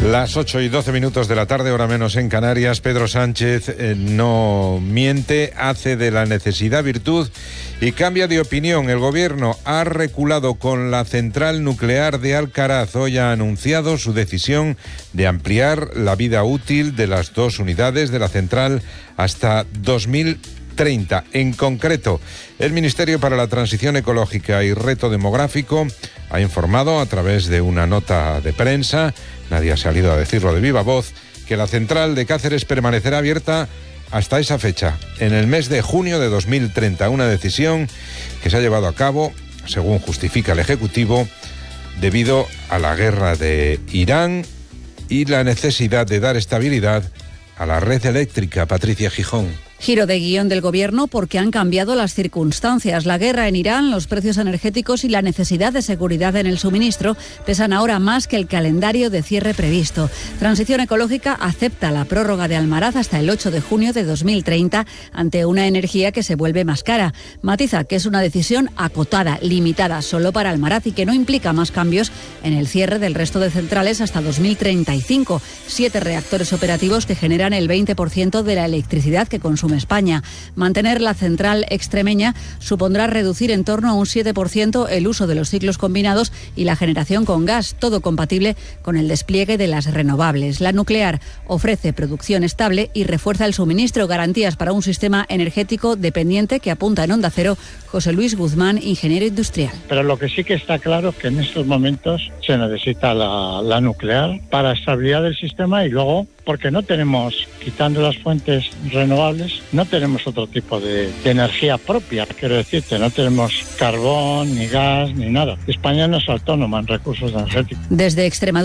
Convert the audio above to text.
Las 8:12 de la tarde, hora menos en Canarias. Pedro Sánchez no miente, hace de la necesidad virtud y cambia de opinión. El gobierno ha reculado con la central nuclear de Alcaraz. Hoy ha anunciado su decisión de ampliar la vida útil de las dos unidades de la central hasta 2030. En concreto, el Ministerio para la Transición Ecológica y Reto Demográfico ha informado a través de una nota de prensa, nadie ha salido a decirlo de viva voz, que la central de Cáceres permanecerá abierta hasta esa fecha, en el mes de junio de 2030. Una decisión que se ha llevado a cabo, según justifica el Ejecutivo, debido a la guerra de Irán y la necesidad de dar estabilidad a la red eléctrica. Patricia Gijón. Giro de guión del Gobierno porque han cambiado las circunstancias. La guerra en Irán, los precios energéticos y la necesidad de seguridad en el suministro pesan ahora más que el calendario de cierre previsto. Transición Ecológica acepta la prórroga de Almaraz hasta el 8 de junio de 2030 ante una energía que se vuelve más cara. Matiza que es una decisión acotada, limitada solo para Almaraz y que no implica más cambios en el cierre del resto de centrales hasta 2035. 7 reactores operativos que generan el 20% de la electricidad que consume España. Mantener la central extremeña supondrá reducir en torno a un 7% el uso de los ciclos combinados y la generación con gas, todo compatible con el despliegue de las renovables. La nuclear ofrece producción estable y refuerza el suministro, garantías para un sistema energético dependiente que apunta en Onda Cero José Luis Guzmán, ingeniero industrial. Pero lo que sí que está claro es que en estos momentos se necesita la nuclear para estabilidad del sistema y luego porque no tenemos, quitando las fuentes renovables, no tenemos otro tipo de energía propia. Quiero decirte, no tenemos carbón, ni gas, ni nada. España no es autónoma en recursos energéticos. Desde Extremadura